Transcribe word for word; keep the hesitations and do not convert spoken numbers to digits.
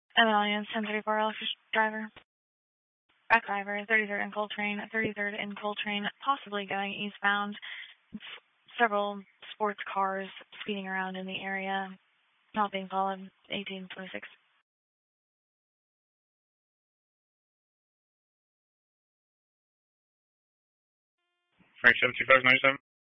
M Alliance ten thirty-four, Alexis driver. Back driver, thirty-third in Coltrane, thirty-third in Coltrane, possibly going eastbound. Several sports cars speeding around in the area, not being followed, eighteen twenty-six. Frank seven two five nine seven.